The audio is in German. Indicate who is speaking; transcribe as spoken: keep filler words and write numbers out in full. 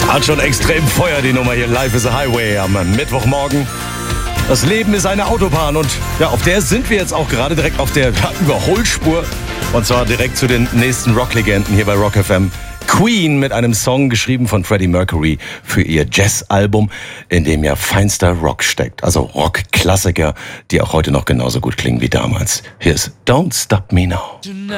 Speaker 1: Hat schon extrem Feuer, die Nummer hier. Life is a Highway am Mittwochmorgen. Das Leben ist eine Autobahn und ja, auf der sind wir jetzt auch gerade direkt auf der ja, Überholspur. Und zwar direkt zu den nächsten Rocklegenden hier bei Rock F M. Queen mit einem Song geschrieben von Freddie Mercury für ihr Jazz-Album, in dem ja feinster Rock steckt. Also Rock-Klassiker, die auch heute noch genauso gut klingen wie damals. Hier ist Don't Stop Me Now.